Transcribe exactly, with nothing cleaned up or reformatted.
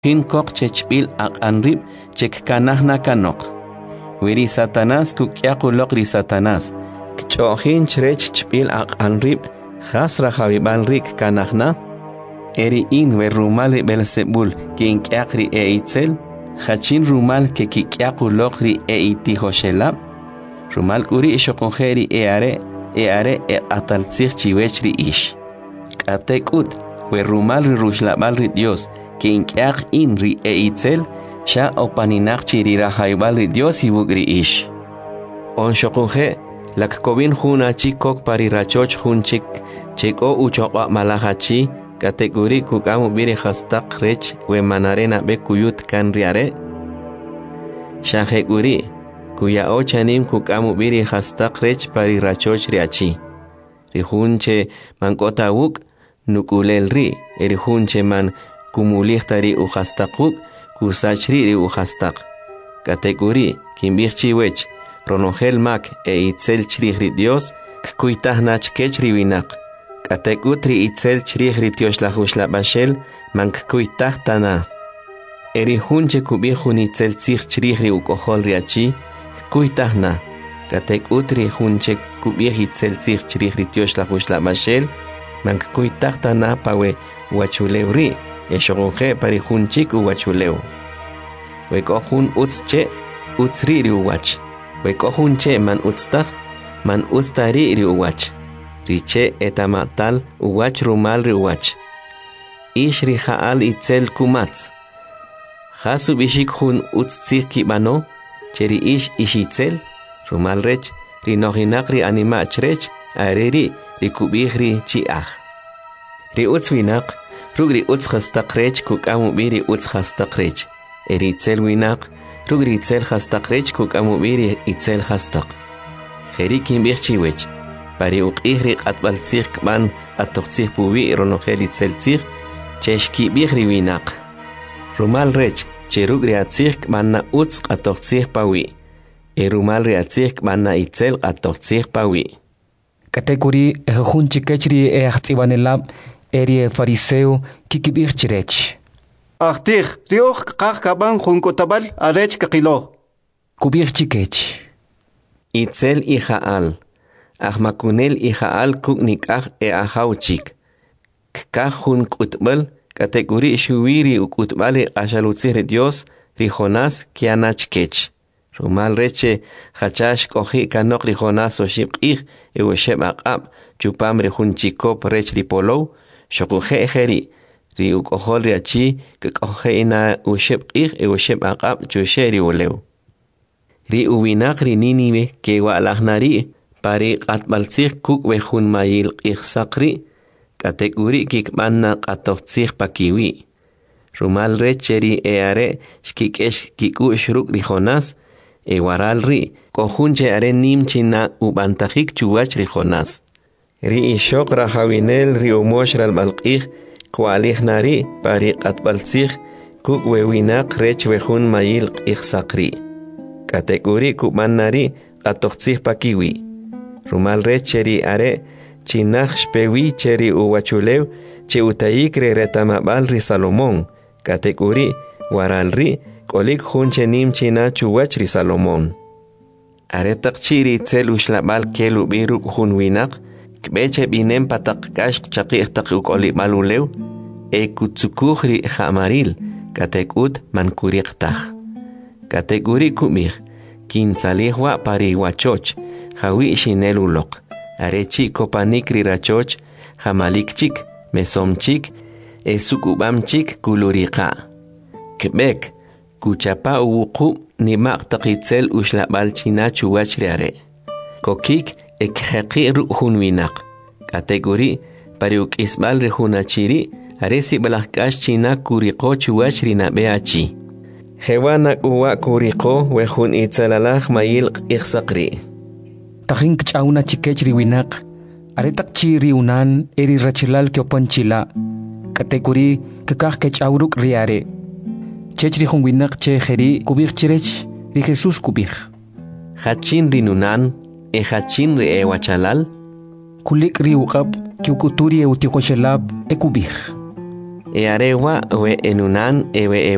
Hin kok chechpil ak anrib chek kanahna kanok. Wiri Satanás kukyaqulok ri Satanás. Kchohin chrech chpil ak anrib khasra javibal rik kanahna. Eri in we rumal Belzebul kin kyaqri e itzel. Hachin rumal ke kikyaqulok ri e itihoshelab. Rumal kuri shokonjeri e are e are e ataltzich chiwechri ish. Katekut we rumal ri rushlabal ri Dios. Kin kyak in ri e itzel, sha opaninak chirira haibal ri Dios ibugri ish. On shokunje, lak kovin hun achi kok parirachoch hun chik, chek o uchoqa malahachi, kategori kukamu biri hastak rech, we manarena be kuyut kan riare. Shaheguri, kuya o chanim kukamu biri hastak rech parirachoch riachi. Rihunche man kota wuk, nukulel ri, erihunche man kumulihta u hastakuk, kusachri ri u hastak. Kategori, kimbirchi wech, ronogel mak e itzel chri Dios, kuitah nach kechri winak. Kategutri itzel chri Dios la husla bashel, man kuitah tana. Eri hunche kubihun itzel zich chri u kohol riachi, kuitah na. Kategutri hunche kubih itzel zich chri Dios la husla bashel, man kuitah tana pawe wachulevri. Eshogonje parijunchik uwachuleu. Wekohun utzche, utzri ri uwach. Wekohunche man utztag, man utztari ri uwach. Riche etamatal uwach rumal ri uwach. Ish ri haal itzel kumatz. Hasu bishik hun utztzir kibano, cheri ish ishitzel, rumal rech, ri nohinak ri animach rech, areri ri kubih ri chiach. Ri utzwinak, Rugri utz hastak rech kukamu biri utz hastak rech. Eri itzel winak, rugri itzel hastak rech kukamu biri itzel hastak. Jerikin birchiwech. Pari uqihri atbaltzir kman atoxtzir pubi ronogel itzel tzir, cheshki bihri winak. Rumal rech, cherugri atzir kman na utz atoxtzir pawi. E rumal ri atzir kman na itzel atoxtzir pawi. Kategori ehun chikechri e achtivanelab, Eri fariseo kikibir chirech. Achtir, rioch kach kaban junkotabal arech kakilo. Kubir chikech. Itzel ijaal. Ahmakunel ijaal kuknikach e ahauchik. Kach hun kutbal, kategori shuwiri ukutbale ashalutzir Dios, rijonas kianachkech. Rumal reche, hachash kohi kanok rijonas o shibqih, e wesheb aqab, chupam rihun chikop rech ripolou, Shokuhe ejeri, ri ukohol riachi, que coge ina usheb ir e usheb aqab chusheri uleu. Ri uwinak ri ninive, que walahnari, pari atbalzir kuk wehun mayil irsakri, kateguri kikmanna atoxir pakiwi. Rumal recheri e are, shkikesh kiku shruk rijonas, e waral ri, kohunche are nimchina ubantajik chuwach rijonas. Ri ishok rahawinel ri umosh ral balqih kualih nari pari qatbaltzih kuk wewinak rech wehun mayil ikhsakri. Kategori kuman nari qatoxtzih pakiwi. Rumal rech cheri are chinach shpewi cheri uwachulew che utayik re retamabal ri Salomón. Kategori waral ri kolik hun chenim china chuwach ri Salomón. Aretak chiri tzel ushlabal kelu biruk hun winak Kbeche binem patak kash chaqih tak ukoli maluleu, e kutsukuhri hamaril, katekut mankuriqtah. Kategori kumih, kinsalihwa pariwachoch, hawi shinelulok, arechi kopanikri rachoch, hamalikchik, mesomchik, e sukubamchik kuluriqa. Kbek, kuchapa uwuku nimaq taqitzel ushlabal china chuwachriare. Kokik, Ekheqi ruhun winak. Kategori pariuk isbal rehunachiri aresi balakash china kuriko chuwachri na beachi. Hewanak uwa kuriko wehun itzalalaj mayil ikhsakri. Tahin kchauna chikechri winak. Aretak chiri unan eri rachilal kyopanchila. Kategori kekah kchauruk riare. Chechri hun winak che jeri kubir chirech ri Jesus kubir. Hachin rinunan e hachin ri e wachalal kulik ri uqab kiukuturi e utikoshelab e kubih e arewa we enunan e we